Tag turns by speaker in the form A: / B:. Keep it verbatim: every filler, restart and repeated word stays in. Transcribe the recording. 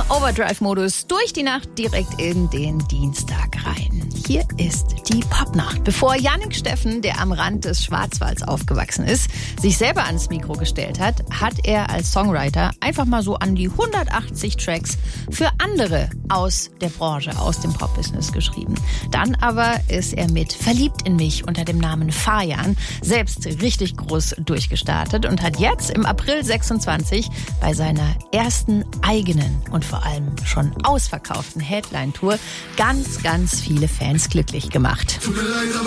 A: Overdrive-Modus durch die Nacht direkt in den Dienstag rein. Hier ist die Popnacht. Bevor Jannik Steffen, der am Rand des Schwarzwalds aufgewachsen ist, sich selber ans Mikro gestellt hat, hat er als Songwriter einfach mal so an die hundertachtzig Tracks für andere aus der Branche, aus dem Popbusiness geschrieben. Dann aber ist er mit Verliebt in mich unter dem Namen Fajan selbst richtig groß durchgestartet und hat jetzt im April sechsundzwanzig bei seiner ersten eigenen und vor allem schon ausverkauften Headline-Tour ganz, ganz viele Fans glücklich gemacht.
B: Tut mir leid,